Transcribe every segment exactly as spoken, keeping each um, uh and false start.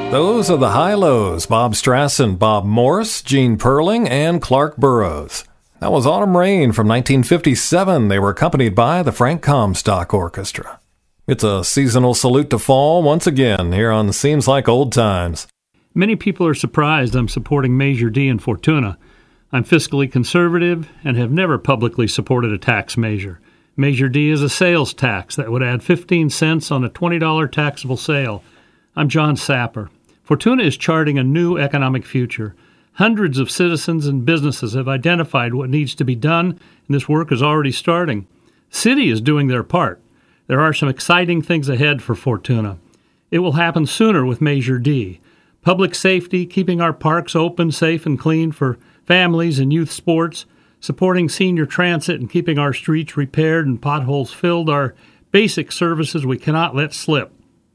Those are the Hi-Lo's, Bob Strassen, Bob Morse, Gene Perling, and Clark Burroughs. That was Autumn Rain from nineteen fifty-seven. They were accompanied by the Frank Comstock Orchestra. It's a seasonal salute to fall once again here on Seems Like Old Times. Many people are surprised I'm supporting Measure D and Fortuna. I'm fiscally conservative and have never publicly supported a tax measure. Measure D is a sales tax that would add fifteen cents on a twenty dollars taxable sale. I'm John Sapper. Fortuna is charting a new economic future. Hundreds of citizens and businesses have identified what needs to be done, and this work is already starting. City is doing their part. There are some exciting things ahead for Fortuna. It will happen sooner with Measure D. Public safety, keeping our parks open, safe, and clean for families and youth sports, supporting senior transit and keeping our streets repaired and potholes filled are basic services we cannot let slip.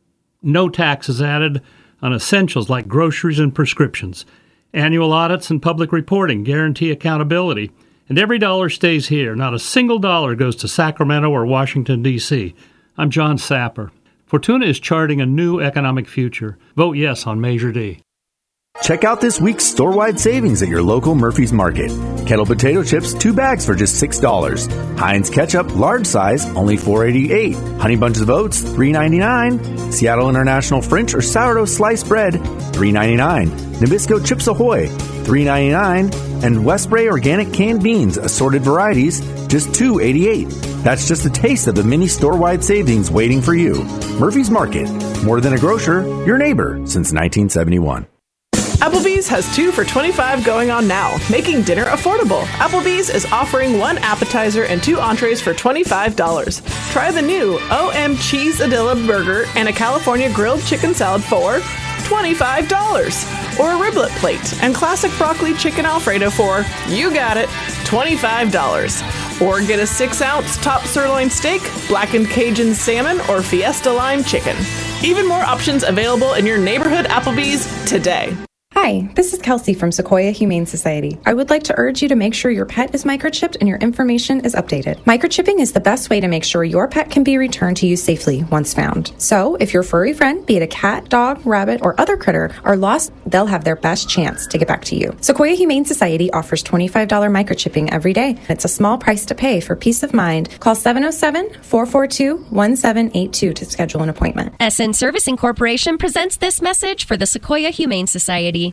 No taxes added on essentials like groceries and prescriptions. Annual audits and public reporting guarantee accountability. And every dollar stays here. Not a single dollar goes to Sacramento or Washington, D C I'm John Sapper. Fortuna is charting a new economic future. Vote yes on Measure D. Check out this week's store-wide savings at your local Murphy's Market. Kettle potato chips, two bags for just six dollars. Heinz ketchup, large size, only four eighty-eight. Honey Bunches of Oats, three ninety-nine. Seattle International French or sourdough sliced bread, three ninety-nine. Nabisco Chips Ahoy, three ninety-nine. And Westbury Organic Canned Beans, assorted varieties, just two eighty-eight. That's just a taste of the mini store-wide savings waiting for you. Murphy's Market, more than a grocer, your neighbor since nineteen seventy-one. Applebee's has two for twenty-five dollars going on now, making dinner affordable. Applebee's is offering one appetizer and two entrees for twenty-five dollars. Try the new O M Cheeseadilla Burger and a California Grilled Chicken Salad for twenty-five dollars. Or a riblet plate and classic broccoli chicken Alfredo for, you got it, twenty-five dollars. Or get a six ounce top sirloin steak, blackened Cajun salmon, or Fiesta lime chicken. Even more options available in your neighborhood Applebee's today. Hi, this is Kelsey from Sequoia Humane Society. I would like to urge you to make sure your pet is microchipped and your information is updated. Microchipping is the best way to make sure your pet can be returned to you safely once found. So, if your furry friend, be it a cat, dog, rabbit, or other critter, are lost, they'll have their best chance to get back to you. Sequoia Humane Society offers twenty-five dollars microchipping every day. It's a small price to pay for peace of mind. Call seven oh seven, four four two, one seven eight two to schedule an appointment. S N Servicing Corporation presents this message for the Sequoia Humane Society.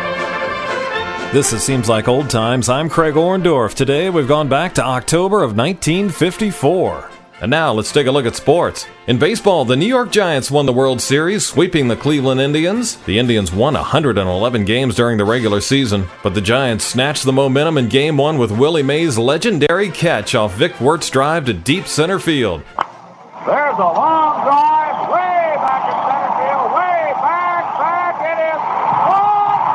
This is Seems Like Old Times. I'm Craig Orndorff. Today we've gone back to October of nineteen fifty-four. And now let's take a look at sports. In baseball, the New York Giants won the World Series, sweeping the Cleveland Indians. The Indians won one hundred eleven games during the regular season, but the Giants snatched the momentum in Game one with Willie Mays' legendary catch off Vic Wirt's drive to deep center field. There's a long drive way back in center field, way back, back. It is long.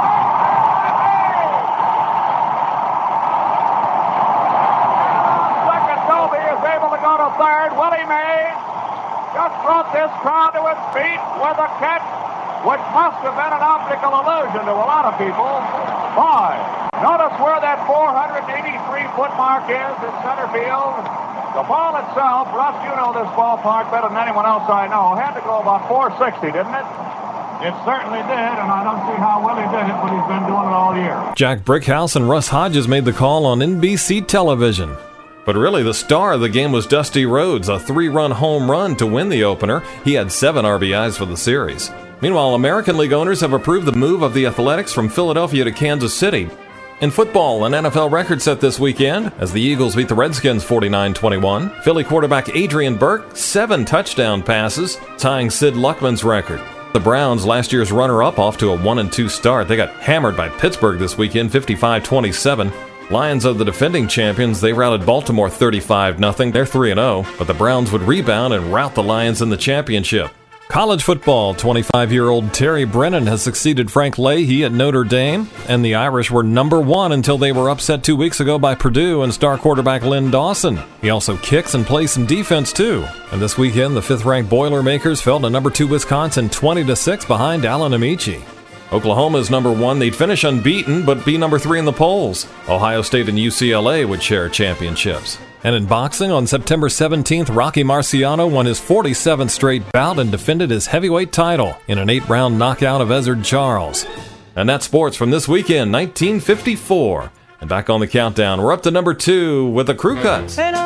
Third, Willie Mays just brought this crowd to its feet with a catch which must have been an optical illusion to a lot of people. Boy, notice where that four hundred eighty-three foot mark is in center field. The ball itself, Russ, you know this ballpark better than anyone else I know, had to go about four sixty, didn't it? It certainly did, and I don't see how Willie did it, but he's been doing it all year. Jack Brickhouse and Russ Hodges made the call on N B C television. But really, the star of the game was Dusty Rhodes, a three-run home run to win the opener. He had seven R B Is for the series. Meanwhile, American League owners have approved the move of the Athletics from Philadelphia to Kansas City. In football, an N F L record set this weekend as the Eagles beat the Redskins forty-nine twenty-one. Philly quarterback Adrian Burke, seven touchdown passes, tying Sid Luckman's record. The Browns, last year's runner-up, off to a one and two start. They got hammered by Pittsburgh this weekend, fifty-five twenty-seven. Lions of the defending champions, they routed Baltimore thirty-five nothing. They're three and oh, but the Browns would rebound and rout the Lions in the championship. College football, twenty-five-year-old Terry Brennan has succeeded Frank Leahy at Notre Dame, and the Irish were number one until they were upset two weeks ago by Purdue and star quarterback Lynn Dawson. He also kicks and plays some defense too. And this weekend, the fifth-ranked Boilermakers fell to number two Wisconsin twenty to six behind Allen Amici. Oklahoma is number one. They'd finish unbeaten, but be number three in the polls. Ohio State and U C L A would share championships. And in boxing, on September seventeenth, Rocky Marciano won his forty-seventh straight bout and defended his heavyweight title in an eight-round knockout of Ezzard Charles. And that's sports from this weekend, nineteen fifty-four. And back on the countdown, we're up to number two with the Crew Cuts.